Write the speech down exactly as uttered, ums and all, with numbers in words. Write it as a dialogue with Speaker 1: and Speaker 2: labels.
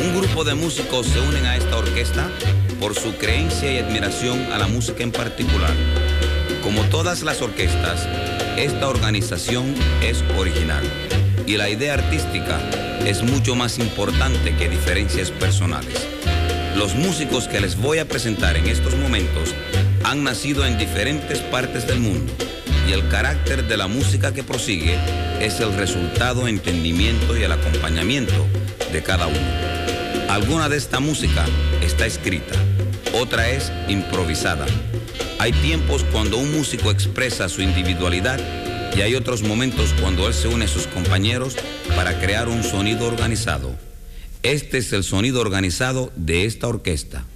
Speaker 1: Un grupo de músicos se unen a esta orquesta por su creencia y admiración a la música en particular. Como todas las orquestas, esta organización es original y la idea artística es mucho más importante que diferencias personales. Los músicos que les voy a presentar en estos momentos han nacido en diferentes partes del mundo y el carácter de la música que prosigue es el resultado, entendimiento y el acompañamiento de cada uno. Alguna de esta música está escrita, otra es improvisada. Hay tiempos cuando un músico expresa su individualidad y hay otros momentos cuando él se une a sus compañeros para crear un sonido organizado. Este es el sonido organizado de esta orquesta.